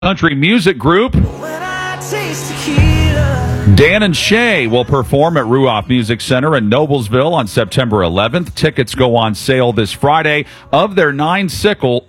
Country music group Dan and Shay will perform at Ruoff Music Center in Noblesville on September 11th. Tickets go on sale this Friday. Of their nine singles,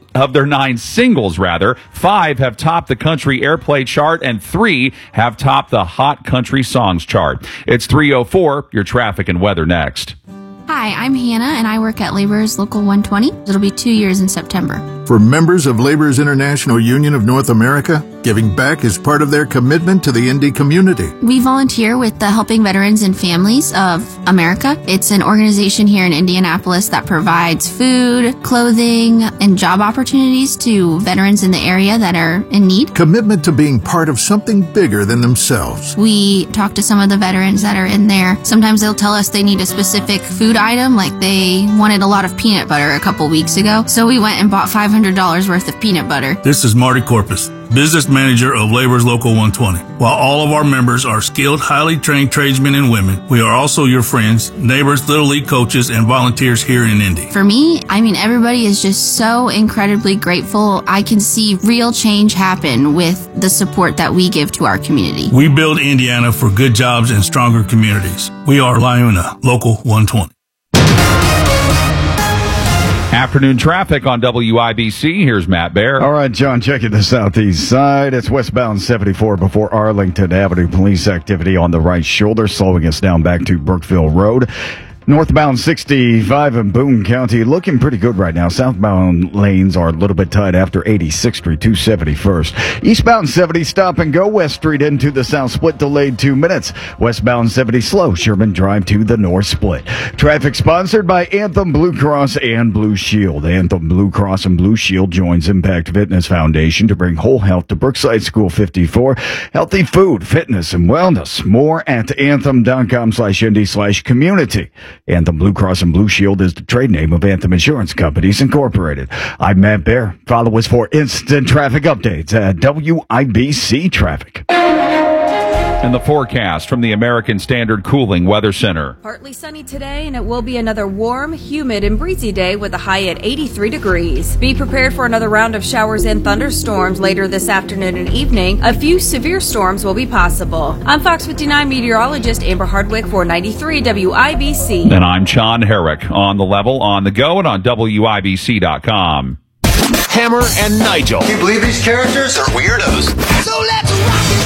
5 have topped the country airplay chart and 3 have topped the hot country songs chart. It's 3:04. Your traffic and weather next. Hi, I'm Hannah, and I work at Laborers Local 120. It'll be 2 years in September. For members of Laborers International Union of North America, giving back is part of their commitment to the Indy community. We volunteer with the Helping Veterans and Families of America. It's an organization here in Indianapolis that provides food, clothing, and job opportunities to veterans in the area that are in need. Commitment to being part of something bigger than themselves. We talk to some of the veterans that are in there. Sometimes they'll tell us they need a specific food item, like they wanted a lot of peanut butter a couple weeks ago. So we went and bought $500 worth of peanut butter. This is Marty Corpus, business manager of Laborers Local 120. While all of our members are skilled, highly trained tradesmen and women, we are also your friends, neighbors, Little League coaches, and volunteers here in Indy. For me, everybody is just so incredibly grateful. I can see real change happen with the support that we give to our community. We build Indiana for good jobs and stronger communities. We are LIUNA Local 120. Afternoon traffic on WIBC. Here's Matt Bear. All right, John, checking the southeast side. It's westbound 74 before Arlington Avenue. Police activity on the right shoulder, slowing us down back to Brookville Road. Northbound 65 in Boone County, looking pretty good right now. Southbound lanes are a little bit tight after 86th Street, 271st. Eastbound 70, stop and go. West Street into the South Split, delayed 2 minutes. Westbound 70, slow. Sherman Drive to the North Split. Traffic sponsored by Anthem Blue Cross and Blue Shield. Anthem Blue Cross and Blue Shield joins Impact Fitness Foundation to bring whole health to Brookside School 54. Healthy food, fitness, and wellness. More at anthem.com/Indy/community. Anthem Blue Cross and Blue Shield is the trade name of Anthem Insurance Companies Incorporated. I'm Matt Bear. Follow us for instant traffic updates at WIBC Traffic. And the forecast from the American Standard Cooling Weather Center. Partly sunny today, and it will be another warm, humid, and breezy day with a high at 83 degrees. Be prepared for another round of showers and thunderstorms later this afternoon and evening. A few severe storms will be possible. I'm Fox 59 meteorologist Amber Hardwick for 93 WIBC. And I'm John Herrick. On the level, on the go, and on WIBC.com. Hammer and Nigel. Can you believe these characters are weirdos? So let's rock it!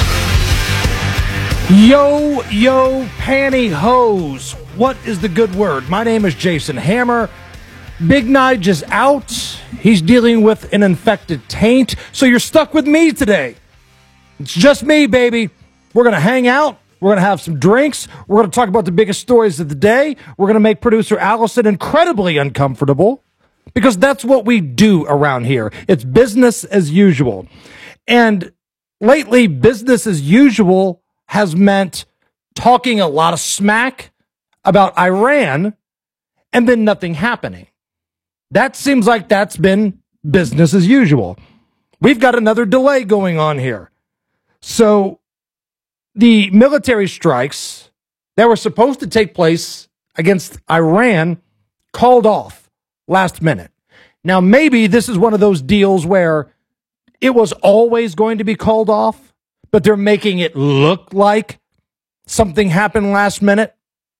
Yo, pantyhose. What is the good word? My name is Jason Hammer. Big Nige is out. He's dealing with an infected taint. So you're stuck with me today. It's just me, baby. We're going to hang out. We're going to have some drinks. We're going to talk about the biggest stories of the day. We're going to make producer Allison incredibly uncomfortable because that's what we do around here. It's business as usual. And lately, business as usual has meant talking a lot of smack about Iran and then nothing happening. That seems like that's been business as usual. We've got another delay going on here. So the military strikes that were supposed to take place against Iran called off last minute. Now, maybe this is one of those deals where it was always going to be called off, but they're making it look like something happened last minute.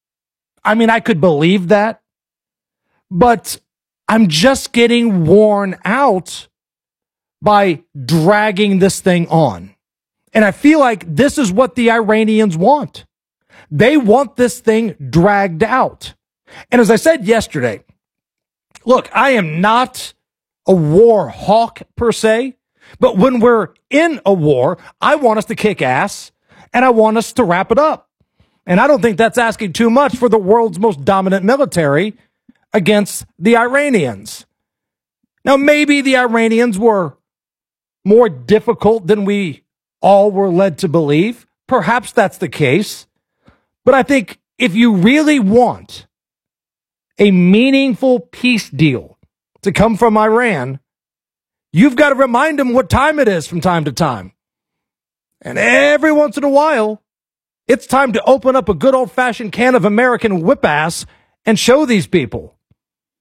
I could believe that, but I'm just getting worn out by dragging this thing on. And I feel like this is what the Iranians want. They want this thing dragged out. And as I said yesterday, look, I am not a war hawk per se, but when we're in a war, I want us to kick ass and I want us to wrap it up. And I don't think that's asking too much for the world's most dominant military against the Iranians. Now, maybe the Iranians were more difficult than we all were led to believe. Perhaps that's the case. But I think if you really want a meaningful peace deal to come from Iran, you've got to remind them what time it is from time to time. And every once in a while, it's time to open up a good old-fashioned can of American whip ass and show these people.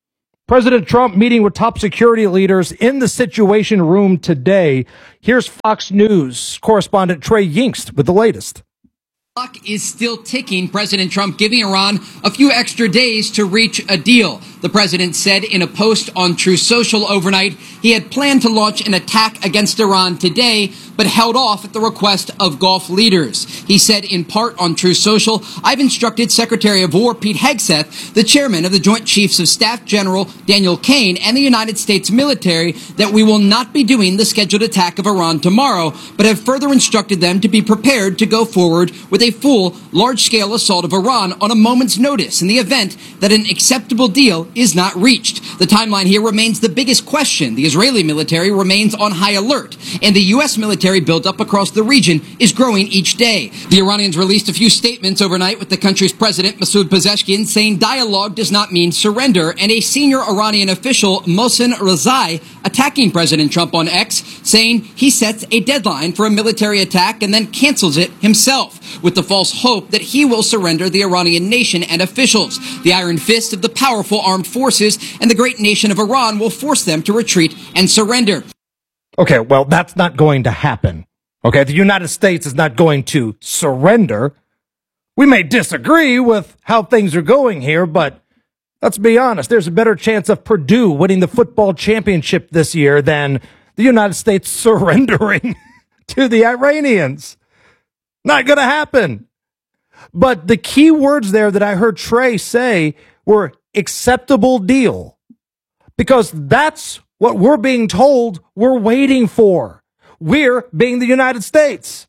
President Trump meeting with top security leaders in the Situation Room today. Here's Fox News correspondent Trey Yingst with the latest. Clock is still ticking. President Trump giving Iran a few extra days to reach a deal. The president said in a post on Truth Social overnight he had planned to launch an attack against Iran today, but held off at the request of Gulf leaders. He said in part on Truth Social, I've instructed Secretary of War Pete Hegseth, the chairman of the Joint Chiefs of Staff General Daniel Kaine, and the United States military that we will not be doing the scheduled attack of Iran tomorrow, but have further instructed them to be prepared to go forward with a full, large-scale assault of Iran on a moment's notice in the event that an acceptable deal is not reached. The timeline here remains the biggest question. The Israeli military remains on high alert, and the U.S. military buildup across the region is growing each day. The Iranians released a few statements overnight with the country's president, Masoud Pezeshkian, saying dialogue does not mean surrender, and a senior Iranian official, Mohsen Rezai, attacking President Trump on X, saying he sets a deadline for a military attack and then cancels it himself, with the false hope that he will surrender the Iranian nation and officials. The iron fist of the powerful armed forces and the great nation of Iran will force them to retreat and surrender. Okay, well, that's not going to happen. Okay, the United States is not going to surrender. We may disagree with how things are going here, but let's be honest, there's a better chance of Purdue winning the football championship this year than the United States surrendering to the Iranians. Not going to happen. But the key words there that I heard Trey say were acceptable deal, because that's what we're being told we're waiting for. We're being the United States.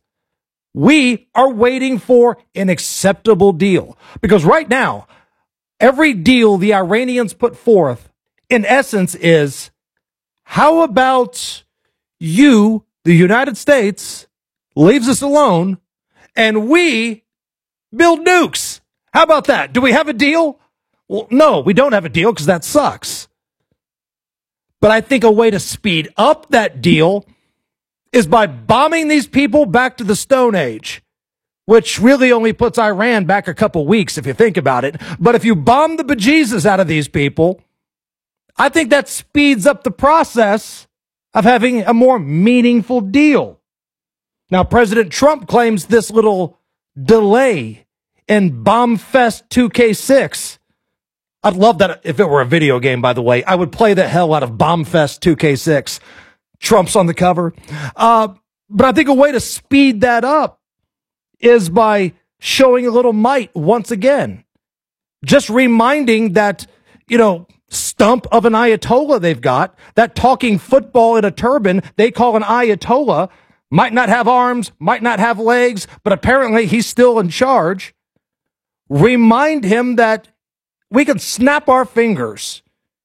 We are waiting for an acceptable deal, because right now, every deal the Iranians put forth, in essence, is how about you, the United States, leaves us alone and we build nukes? How about that? Do we have a deal? Well, no, we don't have a deal because that sucks. But I think a way to speed up that deal is by bombing these people back to the Stone Age, which really only puts Iran back a couple weeks if you think about it. But if you bomb the bejesus out of these people, I think that speeds up the process of having a more meaningful deal. Now, President Trump claims this little delay in Bombfest 2K6. I'd love that if it were a video game, by the way. I would play the hell out of Bombfest 2K6. Trump's on the cover. But I think a way to speed that up is by showing a little might once again. Just reminding that, stump of an Ayatollah they've got, that talking football in a turban they call an Ayatollah, might not have arms, might not have legs, but apparently he's still in charge. Remind him that we can snap our fingers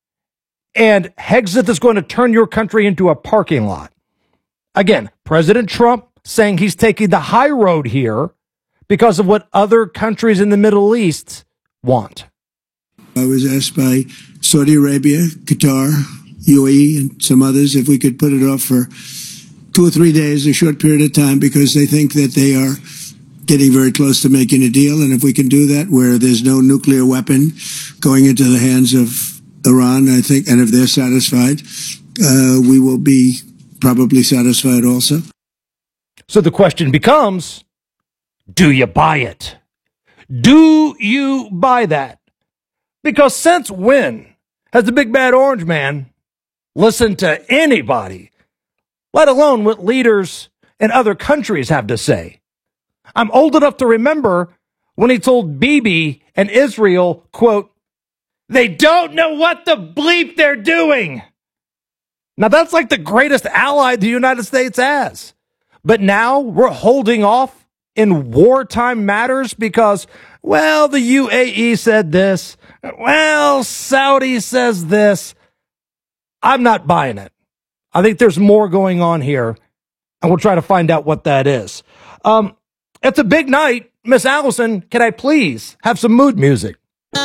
and Hegseth is going to turn your country into a parking lot. Again, President Trump saying he's taking the high road here because of what other countries in the Middle East want. I was asked by Saudi Arabia, Qatar, UAE, and some others if we could put it off for 2 or 3 days, a short period of time, because they think that they are getting very close to making a deal. And if we can do that where there's no nuclear weapon going into the hands of Iran, I think, and if they're satisfied, we will be probably satisfied also. So the question becomes, do you buy it? Do you buy that? Because since when has the big bad orange man listened to anybody, let alone what leaders in other countries have to say? I'm old enough to remember when he told Bibi and Israel, quote, they don't know what the bleep they're doing. Now that's like the greatest ally the United States has. But now we're holding off in wartime matters because, well, the UAE said this. Well, Saudi says this. I'm not buying it. I think there's more going on here, and we'll try to find out what that is. It's a big night. Miss Allison, can I please have some mood music?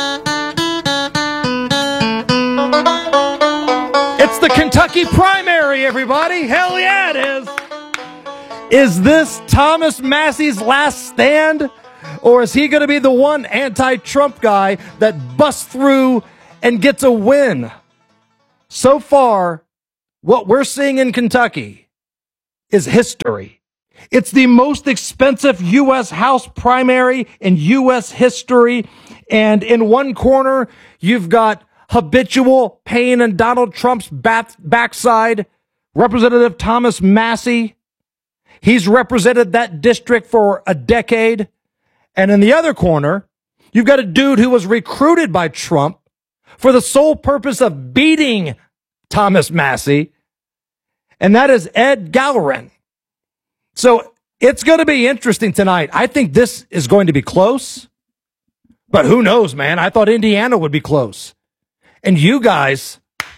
It's the Kentucky primary, everybody. Hell yeah, it is. Is this Thomas Massey's last stand? Or is he going to be the one anti-Trump guy that busts through and gets a win? So far, what we're seeing in Kentucky is history. It's the most expensive U.S. House primary in U.S. history. And in one corner, you've got habitual pain in Donald Trump's backside, Representative Thomas Massie. He's represented that district for a decade. And in the other corner, you've got a dude who was recruited by Trump for the sole purpose of beating Thomas Massie, and that is Ed Gallerin. So it's going to be interesting tonight. I think this is going to be close, but who knows, man? I thought Indiana would be close. And you guys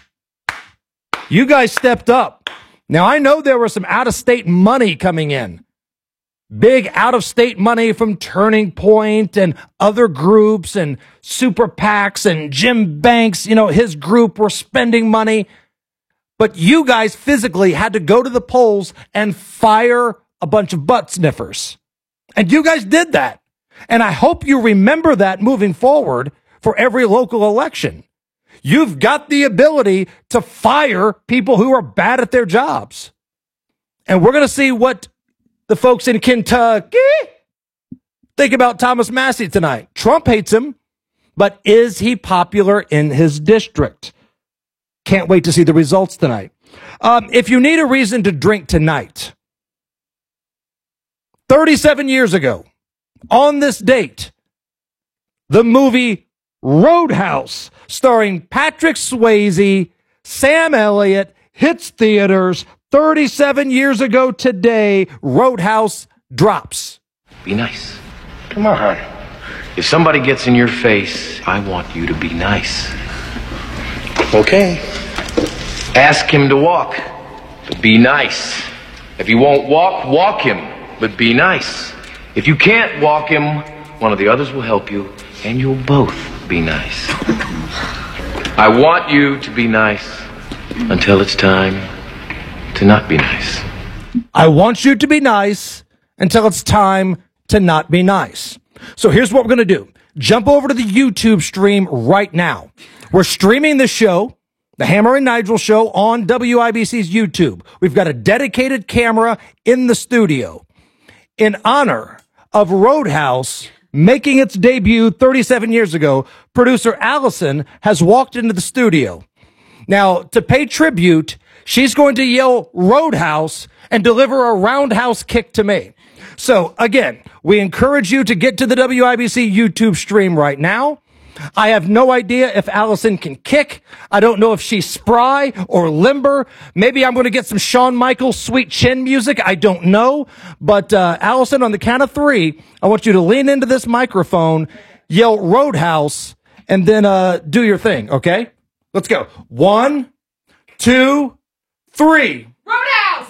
stepped up. Now, I know there was some out-of-state money coming in. Big out-of-state money from Turning Point and other groups and super PACs and Jim Banks, his group were spending money. But you guys physically had to go to the polls and fire a bunch of butt sniffers. And you guys did that. And I hope you remember that moving forward for every local election. You've got the ability to fire people who are bad at their jobs. And we're going to see what the folks in Kentucky think about Thomas Massie tonight. Trump hates him, but is he popular in his district? Can't wait to see the results tonight. If you need a reason to drink tonight, 37 years ago, on this date, the movie Roadhouse, starring Patrick Swayze, Sam Elliott, hits theaters. 37 years ago today, Roadhouse drops. Be nice. Come on. If somebody gets in your face, I want you to be nice. Okay. Ask him to walk, but be nice. If he won't walk, walk him, but be nice. If you can't walk him, one of the others will help you, and you'll both be nice. I want you to be nice until it's time to not be nice. I want you to be nice until it's time to not be nice. So here's what we're going to do. Jump over to the YouTube stream right now. We're streaming the show, the Hammer and Nigel show, on WIBC's YouTube. We've got a dedicated camera in the studio. In honor of Roadhouse making its debut 37 years ago, producer Allison has walked into the studio. Now, to pay tribute, she's going to yell Roadhouse and deliver a roundhouse kick to me. So, again, we encourage you to get to the WIBC YouTube stream right now. I have no idea if Allison can kick. I don't know if she's spry or limber. Maybe I'm going to get some Shawn Michaels Sweet Chin music. I don't know. But Allison, on the count of 3, I want you to lean into this microphone, yell Roadhouse, and then do your thing, okay? Let's go. 1, 2, 3. Roadhouse!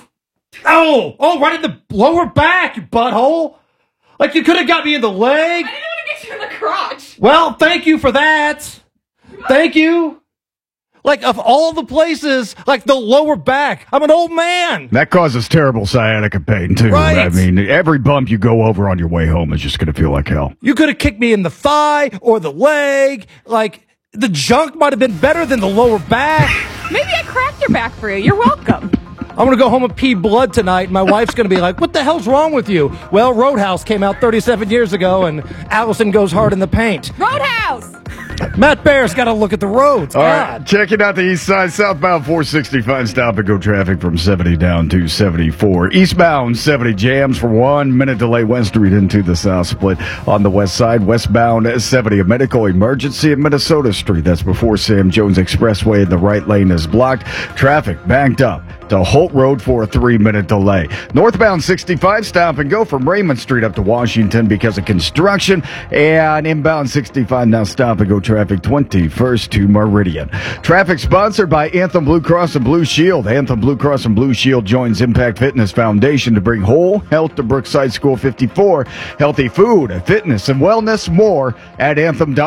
Oh, right in the lower back, you butthole. Like you could have got me in the leg. I didn't want to get you in the crotch. Well, thank you for that. Thank you. Like, of all the places, like the lower back. I'm an old man. That causes terrible sciatica pain, too. Right. I mean, every bump you go over on your way home is just going to feel like hell. You could have kicked me in the thigh or the leg. Like, the junk might have been better than the lower back. Maybe I cracked your back for you. You're welcome. I'm going to go home and pee blood tonight, and my wife's going to be like, what the hell's wrong with you? Well, Roadhouse came out 37 years ago, and Allison goes hard in the paint. Roadhouse! Matt Bear's got to look at the roads. All God. right, checking out the east side, southbound 465, stop and go traffic from 70 down to 74. Eastbound 70 jams for 1 minute delay, West Street into the south split on the west side. Westbound 70, a medical emergency at Minnesota Street. That's before Sam Jones Expressway. The right lane is blocked. Traffic backed up to Holt Road for a 3-minute delay. Northbound 65, stop and go from Raymond Street up to Washington because of construction. And inbound 65, now stop and go traffic 21st to Meridian. Traffic sponsored by Anthem Blue Cross and Blue Shield. Anthem Blue Cross and Blue Shield joins Impact Fitness Foundation to bring whole health to Brookside School 54. Healthy food, fitness, and wellness more at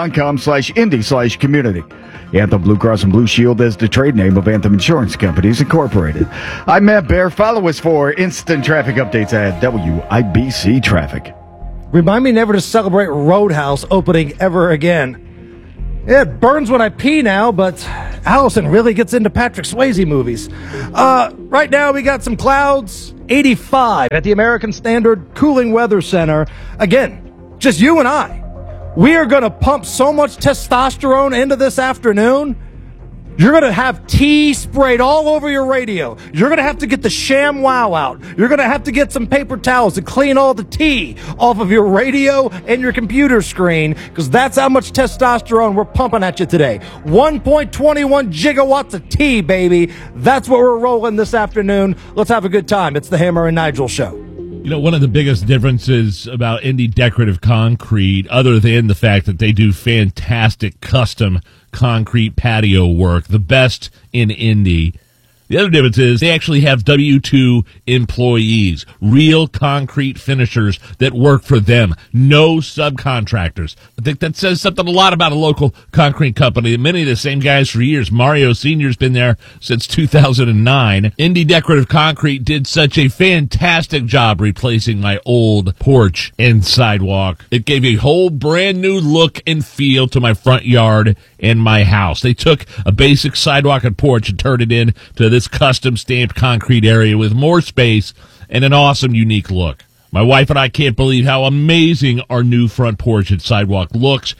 anthem.com/indie/community. Anthem Blue Cross and Blue Shield is the trade name of Anthem Insurance Companies Incorporated. I'm Matt Bear. Follow us for instant traffic updates at WIBC Traffic. Remind me never to celebrate Roadhouse opening ever again. It burns when I pee now, but Allison really gets into Patrick Swayze movies. Right now we got some clouds, 85 at the American Standard Cooling Weather Center. Again, just you and I. We are going to pump so much testosterone into this afternoon. You're going to have tea sprayed all over your radio. You're going to have to get the ShamWow out. You're going to have to get some paper towels to clean all the tea off of your radio and your computer screen, because that's how much testosterone we're pumping at you today. 1.21 gigawatts of tea, baby. That's what we're rolling this afternoon. Let's have a good time. It's the Hammer and Nigel Show. You know, one of the biggest differences about Indy Decorative Concrete, other than the fact that they do fantastic custom concrete patio work, the best in Indy, the other difference is they actually have W-2 employees, real concrete finishers that work for them, no subcontractors. I think that says something a lot about a local concrete company. Many of the same guys for years. Mario Sr.'s been there since 2009. Indy Decorative Concrete did such a fantastic job replacing my old porch and sidewalk. It gave a whole brand new look and feel to my front yard and my house. They took a basic sidewalk and porch and turned it into this custom stamped concrete area with more space and an awesome, unique look. My wife and I can't believe how amazing our new front porch and sidewalk looks.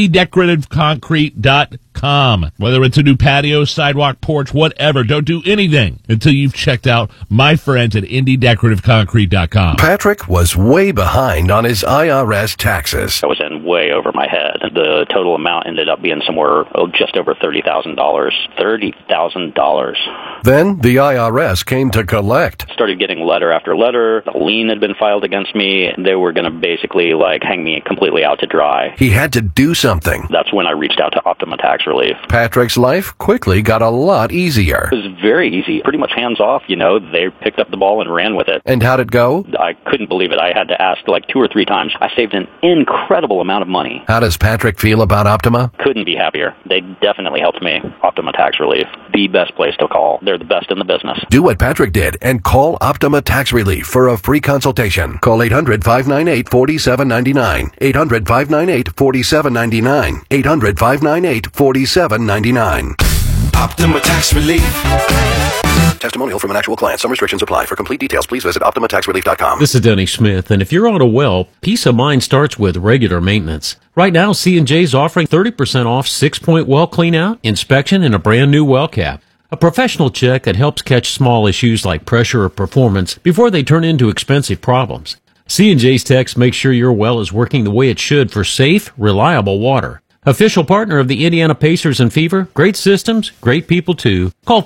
IndyDecorativeConcrete.com. Whether it's a new patio, sidewalk, porch, whatever, don't do anything until you've checked out my friends at IndyDecorativeConcrete.com. Patrick was way behind on his IRS taxes. I was in way over my head. The total amount ended up being somewhere just over $30,000. $30,000. Then the IRS came to collect. Started getting letter after letter. A lien had been filed against me. They were going to basically hang me completely out to dry. He had to do something. That's when I reached out to Optima Tax Relief. Patrick's life quickly got a lot easier. It was very easy, pretty much hands off, They picked up the ball and ran with it. And how'd it go? I couldn't believe it. I had to ask 2 or 3 times. I saved an incredible amount of money. How does Patrick feel about Optima? Couldn't be happier. They definitely helped me. Optima Tax Relief, the best place to call. They're the best in the business. Do what Patrick did and call Optima Tax Relief for a free consultation. Call 800-598-4799. 800-598-4799. 800-598-4799. Optima Tax Relief. Testimonial from an actual client. Some restrictions apply. For complete details, please visit OptimaTaxRelief.com. This is Denny Smith, and if you're on a well, peace of mind starts with regular maintenance. Right now, C&J's offering 30% off 6-point well cleanout, inspection, and a brand new well cap. A professional check that helps catch small issues like pressure or performance before they turn into expensive problems. C&J's techs make sure your well is working the way it should for safe, reliable water. Official partner of the Indiana Pacers and Fever. Great systems, great people too. Call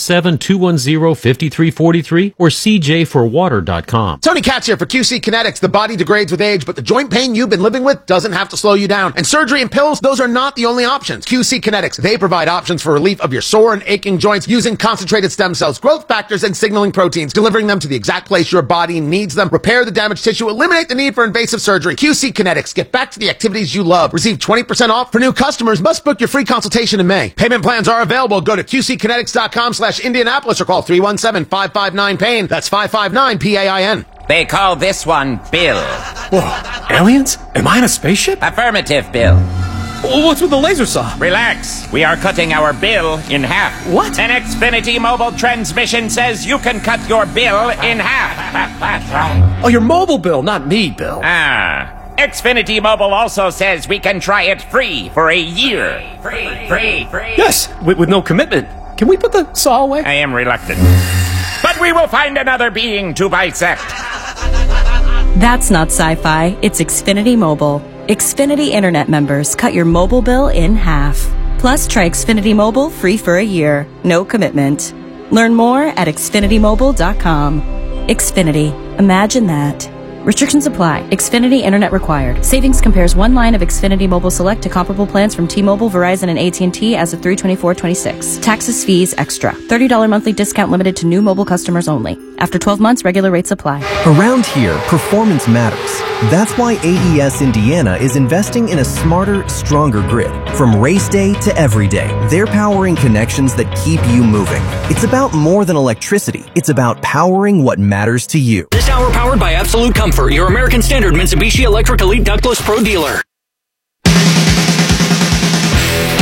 317-210-5343 or cjforwater.com. Tony Katz here for QC Kinetics. The body degrades with age, but the joint pain you've been living with doesn't have to slow you down. And surgery and pills, those are not the only options. QC Kinetics, they provide options for relief of your sore and aching joints using concentrated stem cells, growth factors, and signaling proteins, delivering them to the exact place your body needs them, repair the damaged tissue, eliminate the need for invasive surgery. QC Kinetics, get back to the activities you love. Receive 20% off for new customers. Must book your free consultation in May. Payment plans are available. Go to QCkinetics.com/Indianapolis or call 317-559-PAIN. That's 559-PAIN. They call this one Bill. Whoa, aliens? Am I in a spaceship? Affirmative, Bill. What's with the laser saw? Relax. We are cutting our bill in half. What? An Xfinity mobile transmission says you can cut your bill in half. Oh, your mobile bill, not me, Bill. Xfinity Mobile also says we can try it free for a year. Free. Yes, with no commitment. Can we put the saw away? I am reluctant. But we will find another being to bisect. That's not sci-fi. It's Xfinity Mobile. Xfinity Internet members cut your mobile bill in half. Plus, try Xfinity Mobile free for a year. No commitment. Learn more at XfinityMobile.com. Xfinity. Imagine that. Restrictions apply. Xfinity Internet required. Savings compares one line of Xfinity Mobile Select to comparable plans from T-Mobile, Verizon, and AT&T as of 3/24/26. Taxes, fees, extra. $30 monthly discount limited to new mobile customers only. After 12 months, regular rates apply. Around here, performance matters. That's why AES Indiana is investing in a smarter, stronger grid. From race day to every day, they're powering connections that keep you moving. It's about more than electricity. It's about powering what matters to you. This hour powered by Absolute Comfort, your American Standard Mitsubishi Electric Elite Ductless Pro dealer.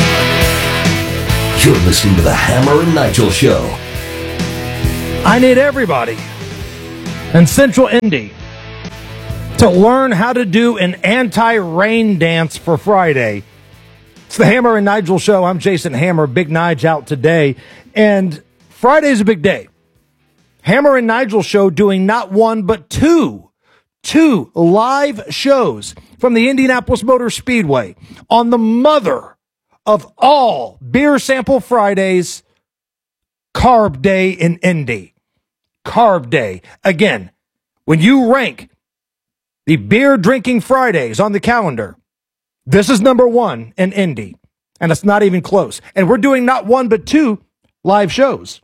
You're listening to the Hammer and Nigel Show. I need everybody in Central Indy to learn how to do an anti-rain dance for Friday. It's the Hammer and Nigel Show. I'm Jason Hammer. Big Nige out today. And Friday's a big day. Hammer and Nigel Show doing not one, but two live shows from the Indianapolis Motor Speedway on the mother of all Beer Sample Fridays, Carb Day in Indy. Carb Day. Again, when you rank the beer drinking Fridays on the calendar, this is number one in Indy, and it's not even close. And we're doing not one, but two live shows.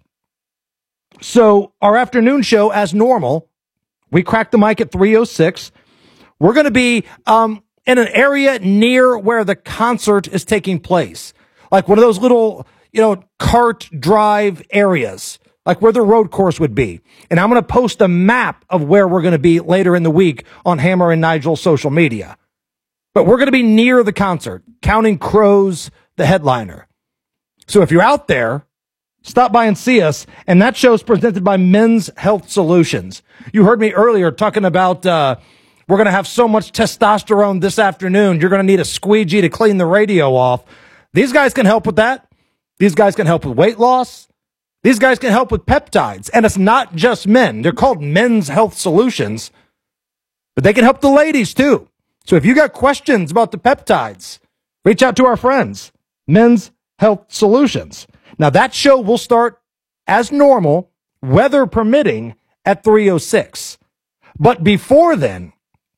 So our afternoon show, as normal, we crack the mic at 3:06. We're going to be in an area near where the concert is taking place, like one of those little, cart drive areas, like where the road course would be. And I'm going to post a map of where we're going to be later in the week on Hammer and Nigel's social media. But we're going to be near the concert, Counting Crows, the headliner. So if you're out there, stop by and see us. And that show is presented by Men's Health Solutions. You heard me earlier talking about we're going to have so much testosterone this afternoon, you're going to need a squeegee to clean the radio off. These guys can help with that. These guys can help with weight loss. These guys can help with peptides. And it's not just men. They're called Men's Health Solutions, but they can help the ladies too. So if you got questions about the peptides, reach out to our friends, Men's Health Solutions. Now that show will start as normal, weather permitting, at 3:06. But before then,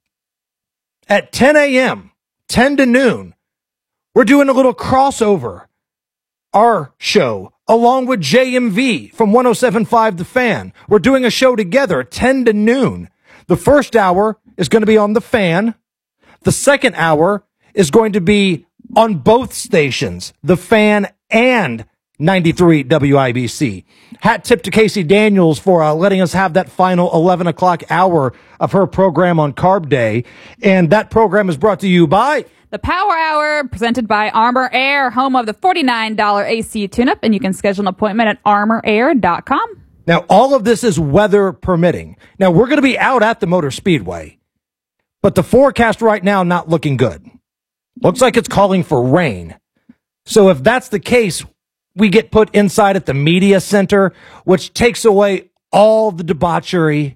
at 10 a.m., 10 to noon, we're doing a little crossover. Our show, along with JMV from 107.5 The Fan. We're doing a show together, 10 to noon. The first hour is going to be on The Fan. The second hour is going to be on both stations, The Fan and 93 WIBC. Hat tip to Casey Daniels for letting us have that final 11 o'clock hour of her program on Carb Day. And that program is brought to you by the Power Hour, presented by Armor Air, home of the $49 AC tune-up, and you can schedule an appointment at armorair.com. Now, all of this is weather permitting. Now, we're going to be out at the Motor Speedway, but the forecast right now not looking good. Looks like it's calling for rain. So if that's the case, we get put inside at the media center, which takes away all the debauchery,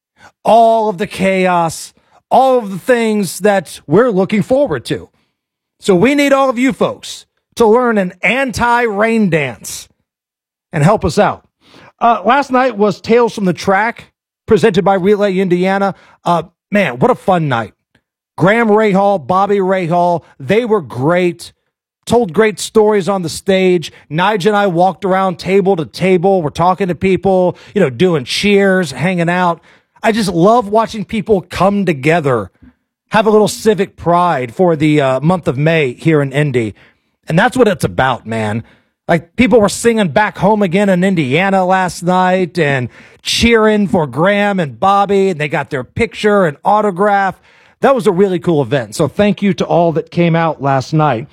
all of the chaos, all of the things that we're looking forward to. So we need all of you folks to learn an anti-rain dance and help us out. Last night was Tales from the Track, presented by Relay Indiana. Man, what a fun night. Graham Rahal, Bobby Rahal, they were great. Told great stories on the stage. Nige and I walked around table to table. We're talking to people, doing cheers, hanging out. I just love watching people come together, have a little civic pride for the month of May here in Indy. And that's what it's about, man. Like, people were singing Back Home Again in Indiana last night and cheering for Graham and Bobby, and they got their picture and autograph. That was a really cool event. So thank you to all that came out last night.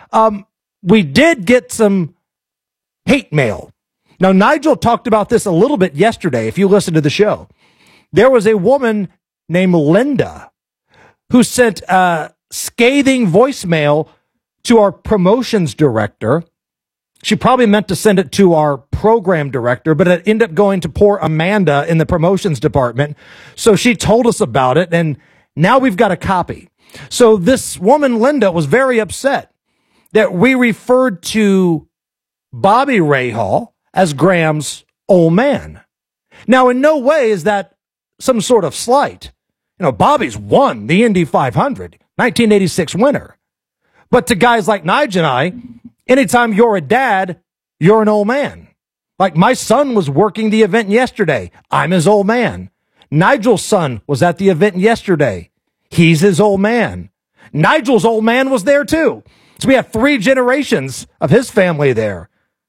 We did get some hate mail. Now, Nigel talked about this a little bit yesterday, if you listened to the show. There was a woman named Linda who sent a scathing voicemail to our promotions director. She probably meant to send it to our program director, but it ended up going to poor Amanda in the promotions department. So she told us about it, and now we've got a copy. So this woman, Linda, was very upset that we referred to Bobby Rahal as Graham's old man. Now, in no way is that some sort of slight. Bobby's won the Indy 500, 1986 winner. But to guys like Nige and I, anytime you're a dad, you're an old man. Like, my son was working the event yesterday. I'm his old man. Nigel's son was at the event yesterday. He's his old man. Nigel's old man was there too. So we have 3 generations of his family there.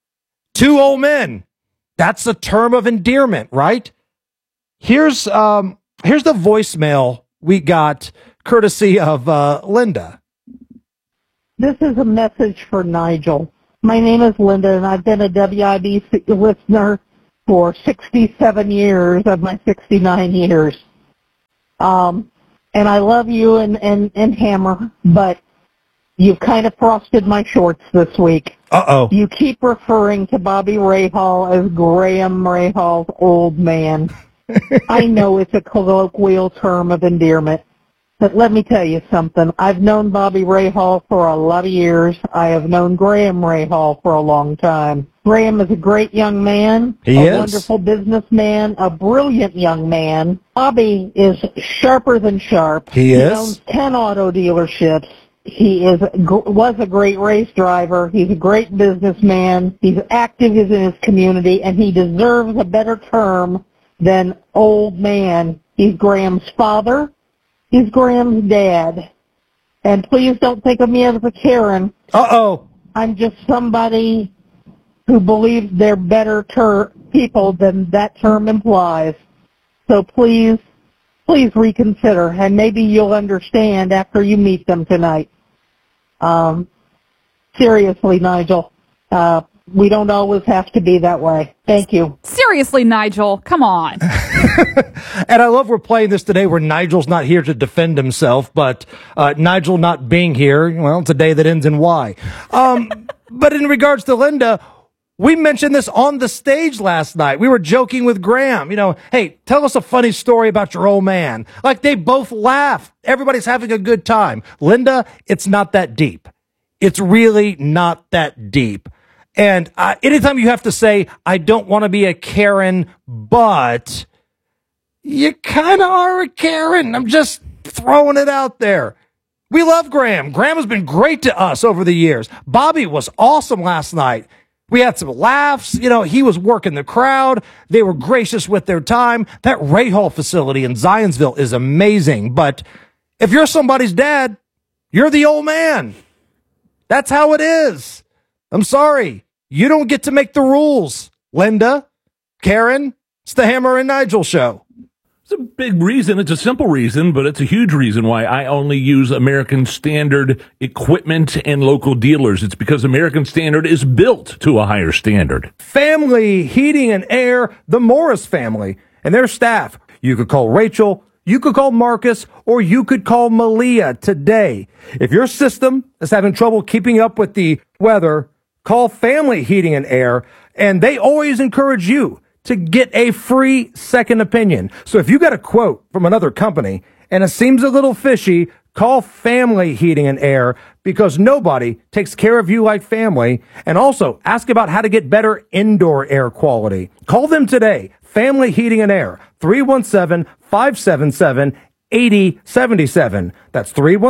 2 old men. That's a term of endearment, right? Here's the voicemail we got courtesy of Linda. This is a message for Nigel. My name is Linda, and I've been a WIBC listener for 67 years of my 69 years. And I love you and Hammer, but you've kind of frosted my shorts this week. Uh-oh. You keep referring to Bobby Rahal as Graham Rahal's old man. I know it's a colloquial term of endearment, but let me tell you something. I've known Bobby Rahal for a lot of years. I have known Graham Rahal for a long time. Graham is a great young man, wonderful businessman, a brilliant young man. Bobby is sharper than sharp. He owns 10 auto dealerships. He was a great race driver. He's a great businessman. He's active in his community, and he deserves a better term than old man. He's Graham's father. He's Graham's dad. And please don't think of me as a Karen. Uh-oh. I'm just somebody who believes they're better people than that term implies. So please reconsider, and maybe you'll understand after you meet them tonight. Seriously, Nigel, we don't always have to be that way. Thank you. Seriously, Nigel, come on. And I love we're playing this today where Nigel's not here to defend himself, but Nigel not being here, well, it's a day that ends in Y. But in regards to Linda, we mentioned this on the stage last night. We were joking with Graham, hey, tell us a funny story about your old man. Like, they both laugh. Everybody's having a good time. Linda, it's not that deep. It's really not that deep. And anytime you have to say, I don't want to be a Karen, but you kind of are a Karen. I'm just throwing it out there. We love Graham. Graham has been great to us over the years. Bobby was awesome last night. We had some laughs. He was working the crowd. They were gracious with their time. That Rahal facility in Zionsville is amazing. But if you're somebody's dad, you're the old man. That's how it is. I'm sorry. You don't get to make the rules. Linda, Karen, it's the Hammer and Nigel show. It's a big reason. It's a simple reason, but it's a huge reason why I only use American Standard equipment and local dealers. It's because American Standard is built to a higher standard. Family Heating and Air, the Morris family, and their staff. You could call Rachel, you could call Marcus, or you could call Malia today. If your system is having trouble keeping up with the weather, call Family Heating and Air, and they always encourage you to get a free second opinion. So if you got a quote from another company and it seems a little fishy, call Family Heating and Air, because nobody takes care of you like family. And also ask about how to get better indoor air quality. Call them today. Family Heating and Air, 317-577-8077. That's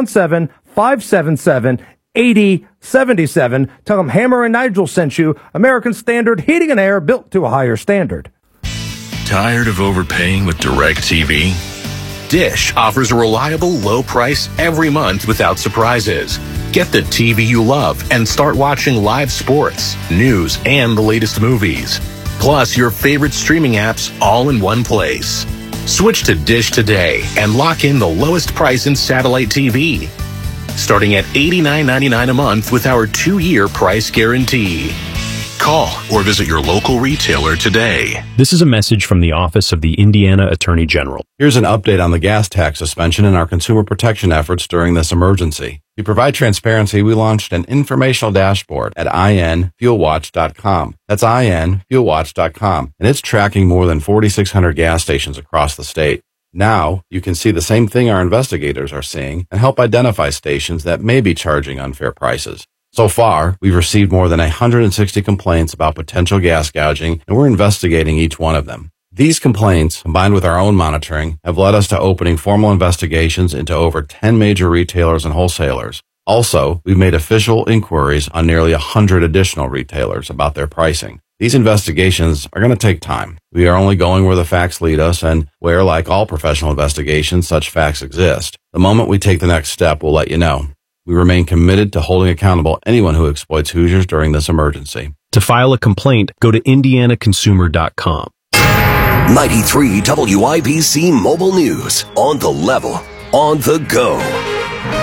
317-577-8077. Tell them Hammer and Nigel sent you. American Standard Heating and Air, built to a higher standard. Tired of overpaying with DirecTV? Dish offers a reliable, low price every month without surprises. Get the TV you love and start watching live sports, news, and the latest movies. Plus your favorite streaming apps all in one place. Switch to Dish today and lock in the lowest price in satellite TV, starting at $89.99 a month with our 2-year price guarantee. Call or visit your local retailer today. This is a message from the Office of the Indiana Attorney General. Here's an update on the gas tax suspension and our consumer protection efforts during this emergency. To provide transparency, we launched an informational dashboard at infuelwatch.com. That's infuelwatch.com, and it's tracking more than 4,600 gas stations across the state. Now, you can see the same thing our investigators are seeing and help identify stations that may be charging unfair prices. So far, we've received more than 160 complaints about potential gas gouging, and we're investigating each one of them. These complaints, combined with our own monitoring, have led us to opening formal investigations into over 10 major retailers and wholesalers. Also, we've made official inquiries on nearly 100 additional retailers about their pricing. These investigations are going to take time. We are only going where the facts lead us and where, like all professional investigations, such facts exist. The moment we take the next step, we'll let you know. We remain committed to holding accountable anyone who exploits Hoosiers during this emergency. To file a complaint, go to indianaconsumer.com. 93 WIBC Mobile News. On the level, on the go.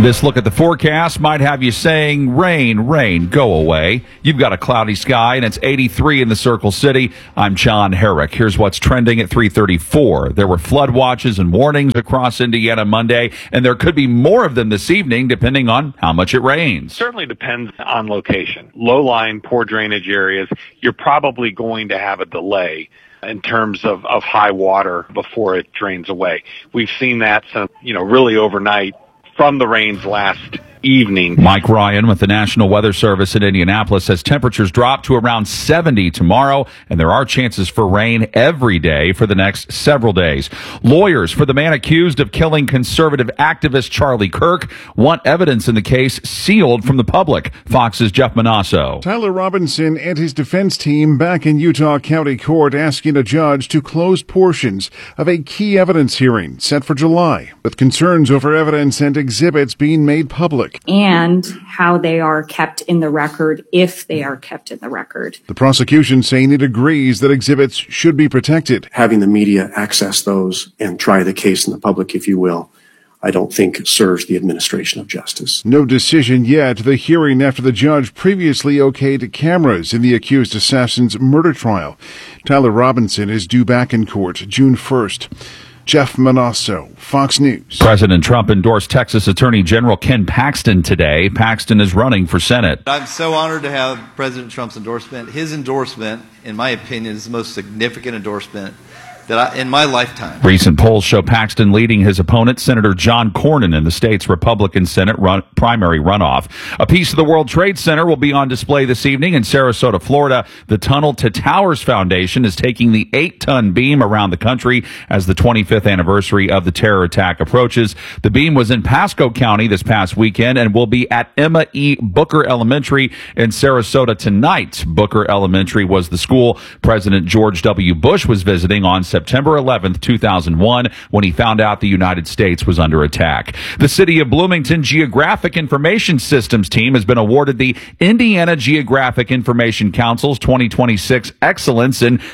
This look at the forecast might have you saying, rain, rain, go away. You've got a cloudy sky, and it's 83 in the Circle City. I'm John Herrick. Here's what's trending at 3:34. There were flood watches and warnings across Indiana Monday, and there could be more of them this evening, depending on how much it rains. Certainly depends on location. Low-lying, poor drainage areas, you're probably going to have a delay in terms of high water before it drains away. We've seen that, really overnight from the rains last evening. Mike Ryan with the National Weather Service in Indianapolis says temperatures drop to around 70 tomorrow, and there are chances for rain every day for the next several days. Lawyers for the man accused of killing conservative activist Charlie Kirk want evidence in the case sealed from the public. Fox's Jeff Manasso. Tyler Robinson and his defense team back in Utah County Court asking a judge to close portions of a key evidence hearing set for July, with concerns over evidence and exhibits being made public. And how they are kept in the record, if they are kept in the record. The prosecution saying it agrees that exhibits should be protected. Having the media access those and try the case in the public, if you will, I don't think serves the administration of justice. No decision yet. The hearing after the judge previously okayed cameras in the accused assassin's murder trial. Tyler Robinson is due back in court June 1st. Jeff Manasso, Fox News. President Trump endorsed Texas Attorney General Ken Paxton today. Paxton is running for Senate. I'm so honored to have President Trump's endorsement. His endorsement, in my opinion, is the most significant endorsement that in my lifetime. Recent polls show Paxton leading his opponent, Senator John Cornyn, in the state's Republican Senate primary runoff. A piece of the World Trade Center will be on display this evening in Sarasota, Florida. The Tunnel to Towers Foundation is taking the 8-ton beam around the country as the 25th anniversary of the terror attack approaches. The beam was in Pasco County this past weekend and will be at Emma E. Booker Elementary in Sarasota tonight. Booker Elementary was the school President George W. Bush was visiting on September 11th, 2001, when he found out the United States was under attack. The City of Bloomington Geographic Information Systems team has been awarded the Indiana Geographic Information Council's 2026 Excellence in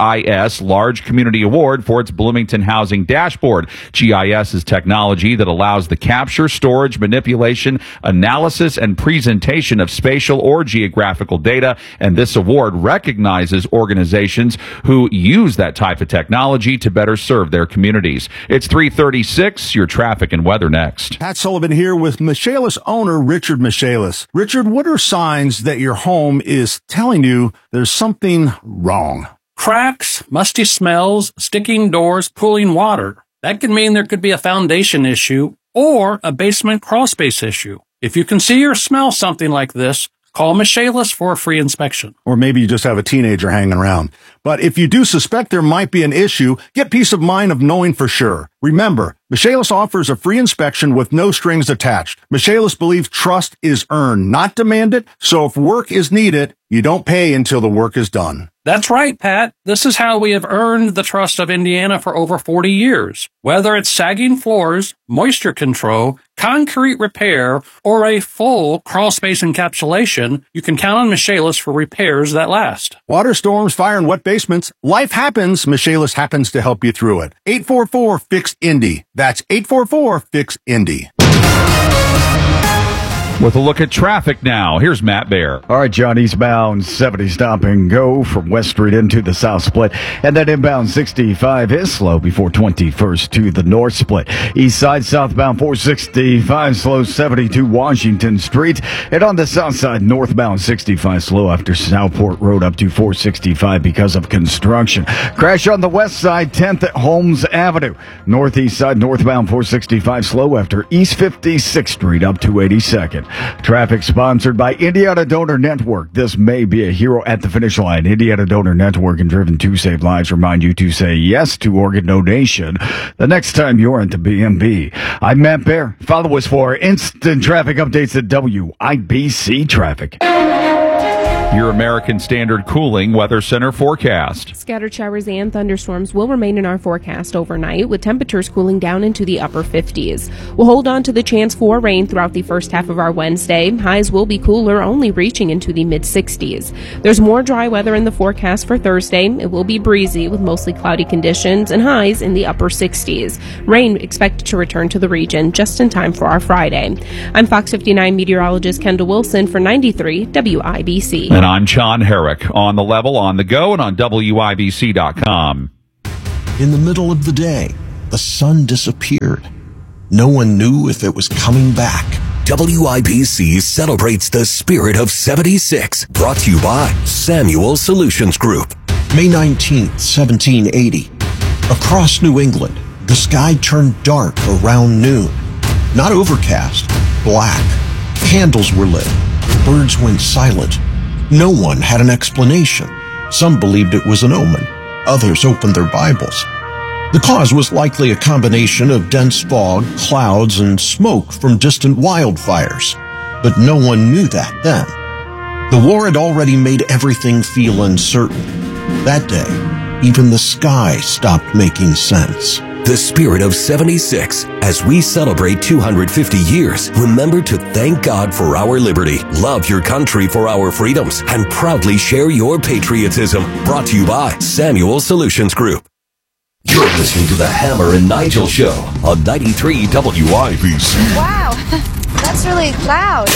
GIS Large Community Award for its Bloomington Housing Dashboard. GIS is technology that allows the capture, storage, manipulation, analysis, and presentation of spatial or geographical data, and this award recognizes organizations who use that type of technology to better serve their communities. It's 3:36. Your traffic and weather next. Pat Sullivan here with Michaelis owner Richard Michaelis. Richard, what are signs that your home is telling you there's something wrong? Cracks, musty smells, sticking doors, pooling water. That could mean there could be a foundation issue or a basement crawlspace issue. If you can see or smell something like this, call Michaelis for a free inspection. Or maybe you just have a teenager hanging around. But if you do suspect there might be an issue, get peace of mind of knowing for sure. Remember, Michaelis offers a free inspection with no strings attached. Michaelis believes trust is earned, not demanded, so if work is needed, you don't pay until the work is done. That's right, Pat. This is how we have earned the trust of Indiana for over 40 years. Whether it's sagging floors, moisture control, concrete repair, or a full crawlspace encapsulation, you can count on Michaelis for repairs that last. Water storms, fire, and wet basements. Life happens. Michaelis happens to help you through it. 844-FIX-INDY. That's 844-FIX-INDY. With a look at traffic now, here's Matt Bear. All right, John, eastbound 70 stop and go from West Street into the South Split. And then inbound 65 is slow before 21st to the North Split. East side southbound 465 slow 72 Washington Street. And on the south side, northbound 65 slow after Southport Road up to 465 because of construction. Crash on the west side, 10th at Holmes Avenue. Northeast side, northbound 465 slow after East 56th Street up to 82nd. Traffic sponsored by Indiana Donor Network. This may be a hero at the finish line. Indiana Donor Network and Driven to Save Lives remind you to say yes to organ donation the next time you're at the BMB. I'm Matt Bear. Follow us for instant traffic updates at WIBC Traffic. Your American Standard Cooling Weather Center forecast. Scattered showers and thunderstorms will remain in our forecast overnight, with temperatures cooling down into the upper 50s. We'll hold on to the chance for rain throughout the first half of our Wednesday. Highs will be cooler, only reaching into the mid-60s. There's more dry weather in the forecast for Thursday. It will be breezy with mostly cloudy conditions and highs in the upper 60s. Rain expected to return to the region just in time for our Friday. I'm Fox 59 meteorologist Kendall Wilson for 93 WIBC. And I'm John Herrick, on the level, on the go, and on WIBC.com. In the middle of the day, the sun disappeared. No one knew if it was coming back. WIBC celebrates the spirit of 76. Brought to you by Samuel Solutions Group. May 19th, 1780. Across New England, the sky turned dark around noon. Not overcast, black. Candles were lit. Birds went silent. No one had an explanation. Some believed it was an omen. Others opened their Bibles. The cause was likely a combination of dense fog, clouds, and smoke from distant wildfires. But no one knew that then. The war had already made everything feel uncertain. That day, even the sky stopped making sense. The spirit of 76. As we celebrate 250 years, remember to thank God for our liberty, love your country for our freedoms, and proudly share your patriotism. Brought to you by Samuel Solutions Group. You're listening to the Hammer and Nigel Show on 93 WIBC. Wow, that's really loud.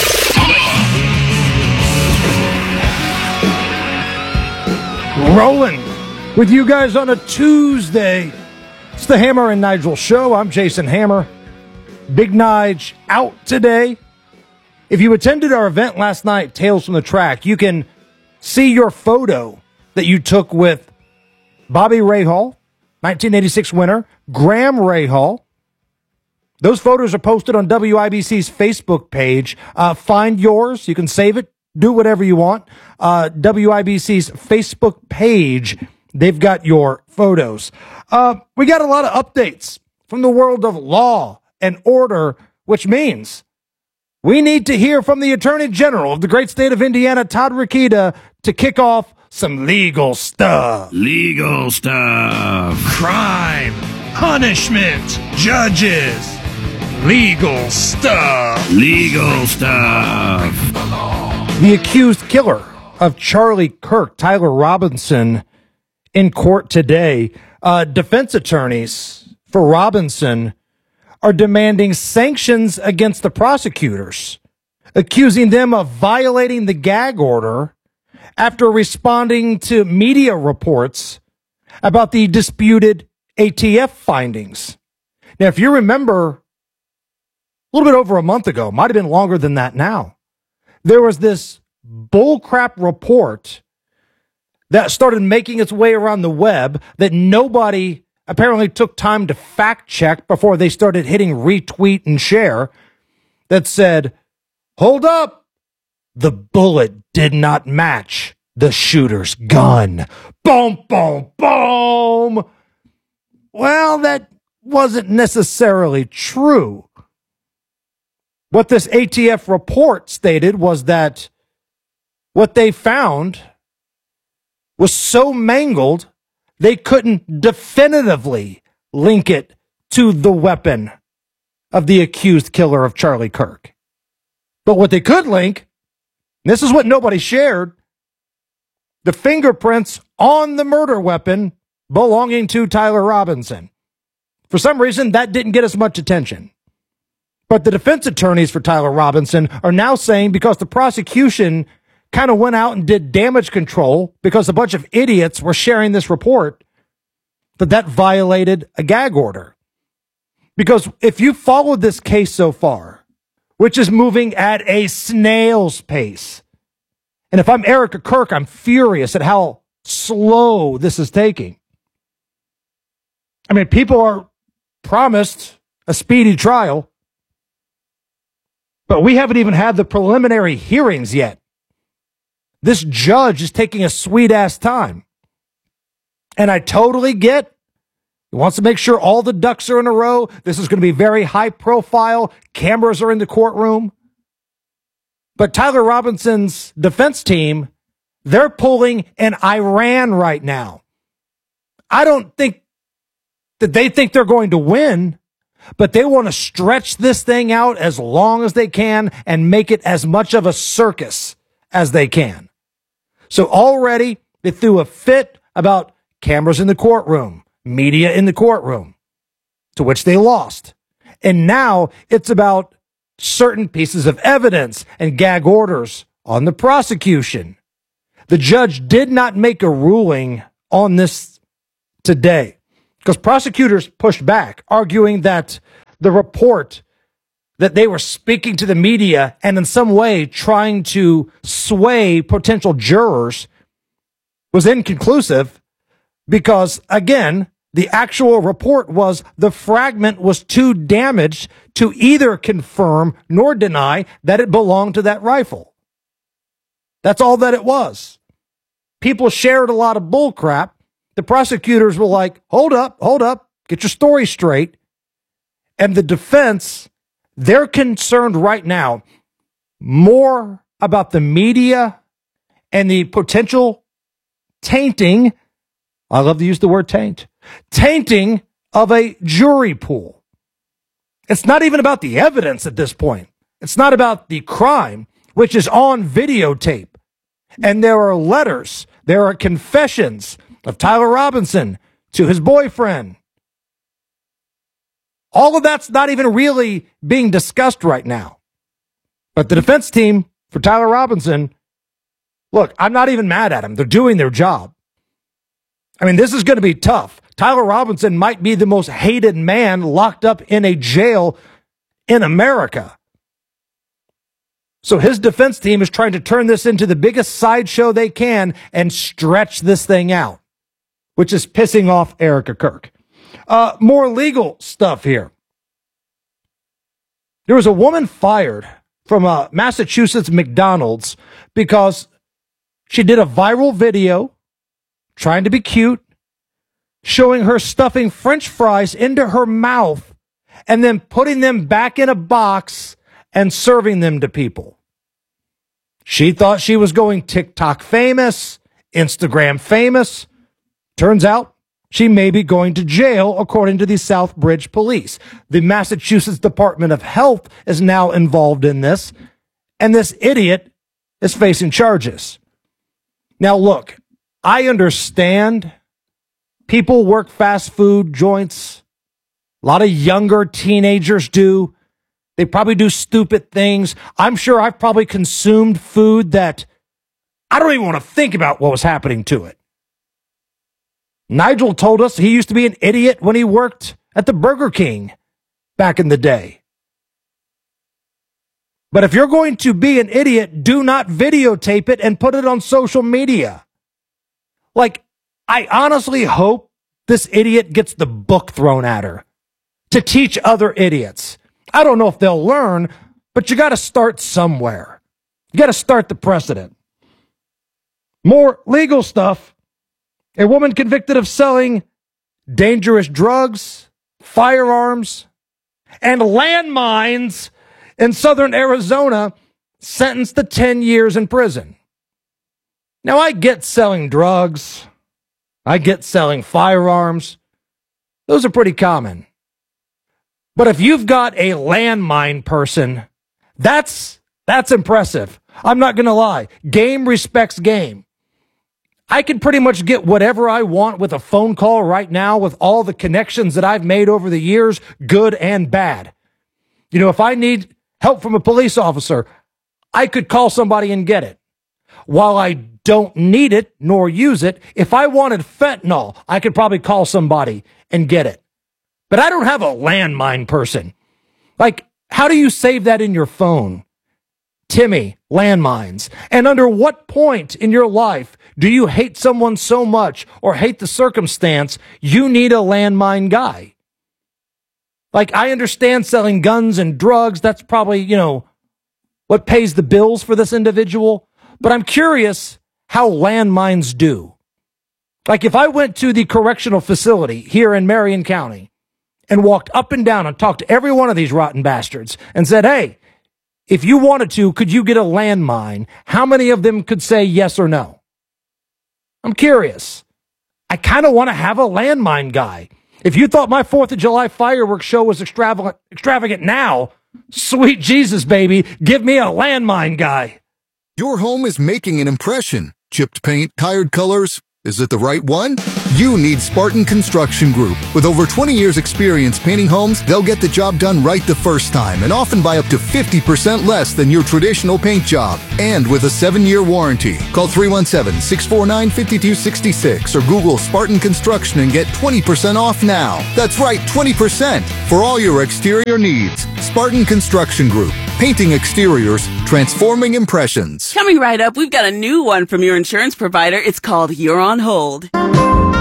Rolling with you guys on a Tuesday. It's the Hammer and Nigel Show. I'm Jason Hammer. Big Nige out today. If you attended our event last night, Tales from the Track, you can see your photo that you took with Bobby Rahal, 1986 winner, Graham Rahal. Those photos are posted on WIBC's Facebook page. Find yours. You can save it. Do whatever you want. WIBC's Facebook page. They've got your photos. We got a lot of updates from the world of law and order, which means we need to hear from the Attorney General of the great state of Indiana, Todd Rokita, to kick off some legal stuff. Legal stuff. Crime, punishment, judges, legal stuff. Legal stuff. The accused killer of Charlie Kirk, Tyler Robinson, in court today. Defense attorneys for Robinson are demanding sanctions against the prosecutors, accusing them of violating the gag order after responding to media reports about the disputed ATF findings. Now, if you remember, a little bit over a month ago, might have been longer than that now, there was this bullcrap report that started making its way around the web that nobody apparently took time to fact check before they started hitting retweet and share, that said, hold up, the bullet did not match the shooter's gun. Boom, boom, boom. Well, that wasn't necessarily true. What this ATF report stated was that what they found was so mangled, they couldn't definitively link it to the weapon of the accused killer of Charlie Kirk. But what they could link, and this is what nobody shared, the fingerprints on the murder weapon belonging to Tyler Robinson. For some reason, that didn't get as much attention. But the defense attorneys for Tyler Robinson are now saying, because the prosecution kind of went out and did damage control because a bunch of idiots were sharing this report, that violated a gag order. Because if you followed this case so far, which is moving at a snail's pace, and if I'm Erica Kirk, I'm furious at how slow this is taking. I mean, people are promised a speedy trial, but we haven't even had the preliminary hearings yet. This judge is taking a sweet-ass time. And I totally get, he wants to make sure all the ducks are in a row. This is going to be very high profile. Cameras are in the courtroom. But Tyler Robinson's defense team They're pulling in Iran right now. I don't think that they think they're going to win, but they want to stretch this thing out as long as they can and make it as much of a circus as they can. So already they threw a fit about cameras in the courtroom, media in the courtroom, to which they lost. And now it's about certain pieces of evidence and gag orders on the prosecution. The judge did not make a ruling on this today because prosecutors pushed back, arguing that the report that they were speaking to the media and in some way trying to sway potential jurors was inconclusive because, again, the actual report was the fragment was too damaged to either confirm nor deny that it belonged to that rifle. That's all that it was. People shared a lot of bull crap. The prosecutors were like, hold up, get your story straight. And the defense, they're concerned right now more about the media and the potential tainting, I love to use the word tainting of a jury pool. It's not even about the evidence at this point. It's not about the crime, which is on videotape. And there are letters, there are confessions of Tyler Robinson to his boyfriend. All of that's not even really being discussed right now. But the defense team for Tyler Robinson, look, I'm not even mad at them. They're doing their job. I mean, this is going to be tough. Tyler Robinson might be the most hated man locked up in a jail in America. So his defense team is trying to turn this into the biggest sideshow they can and stretch this thing out, which is pissing off Erica Kirk. More legal stuff here. There was a woman fired from a Massachusetts McDonald's because she did a viral video trying to be cute, showing her stuffing French fries into her mouth and then putting them back in a box and serving them to people. She thought she was going TikTok famous, Instagram famous. Turns out she may be going to jail, according to the Southbridge police. The Massachusetts Department of Health is now involved in this, and this idiot is facing charges. Now, look, I understand people work fast food joints. A lot of younger teenagers do. They probably do stupid things. I'm sure I've probably consumed food that I don't even want to think about what was happening to it. Nigel told us he used to be an idiot when he worked at the Burger King back in the day. But if you're going to be an idiot, do not videotape it and put it on social media. Like, I honestly hope this idiot gets the book thrown at her to teach other idiots. I don't know if they'll learn, but you got to start somewhere. You got to start the precedent. More legal stuff. A woman convicted of selling dangerous drugs, firearms, and landmines in southern Arizona sentenced to 10 years in prison. Now, I get selling drugs. I get selling firearms. Those are pretty common. But if you've got a landmine person, that's impressive. I'm not going to lie. Game respects game. I can pretty much get whatever I want with a phone call right now with all the connections that I've made over the years, good and bad. You know, if I need help from a police officer, I could call somebody and get it. While I don't need it nor use it, if I wanted fentanyl, I could probably call somebody and get it. But I don't have a landmine person. Like, how do you save that in your phone? Timmy, landmines. And under what point in your life do you hate someone so much or hate the circumstance you need a landmine guy? Like, I understand selling guns and drugs. That's probably, you know, what pays the bills for this individual. But I'm curious how landmines do. Like, if I went to the correctional facility here in Marion County and walked up and down and talked to every one of these rotten bastards and said, hey, if you wanted to, could you get a landmine? How many of them could say yes or no? I'm curious. I kind of want to have a landmine guy. If you thought my 4th of July fireworks show was extravagant now, sweet Jesus, baby, give me a landmine guy. Your home is making an impression. Chipped paint, tired colors. Is it the right one? You need Spartan Construction Group. With over 20 years experience painting homes, they'll get the job done right the first time and often by up to 50% less than your traditional paint job. And with a 7-year warranty. Call 317-649-5266 or Google Spartan Construction and get 20% off now. That's right, 20% for all your exterior needs. Spartan Construction Group. Painting exteriors, transforming impressions. Coming right up, we've got a new one from your insurance provider. It's called You're on Hold.